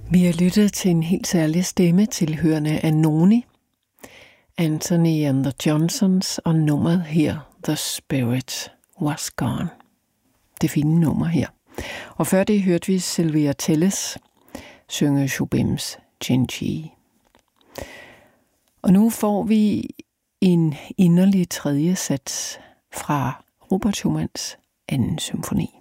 Vi har lyttet til en helt særlig stemme tilhørende af Noni, Anthony and the Johnsons og nummeret her, The Spirit Was Gone. Det fine nummer her. Og før det hørte vi Sylvia Telles synge Shubims Jinji. Og nu får vi en inderlig tredje sats fra Robert Schumanns anden symfoni.